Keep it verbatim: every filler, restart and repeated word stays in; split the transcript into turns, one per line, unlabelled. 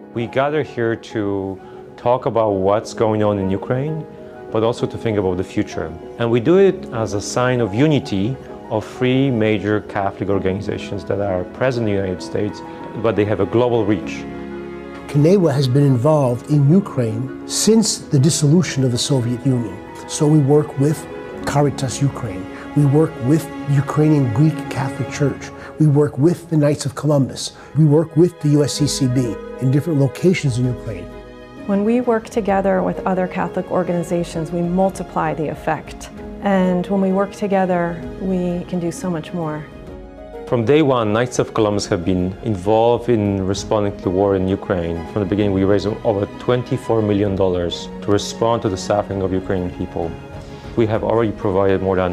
We gather here to talk about what's going on in Ukraine, but also to think about the future. And we do it as a sign of unity of three major Catholic organizations that are present in the United States, but they have a global reach.
Kenewa has been involved in Ukraine since the dissolution of the Soviet Union. So we work with Caritas Ukraine. We work with Ukrainian Greek Catholic Church. We work with the Knights of Columbus. We work with the U S C C B in different locations in Ukraine.
When we work together with other Catholic organizations, we multiply the effect. And when we work together, we can do so much more.
From day one, Knights of Columbus have been involved in responding to the war in Ukraine. From the beginning, we raised over twenty-four million dollars to respond to the suffering of Ukrainian people. We have already provided more than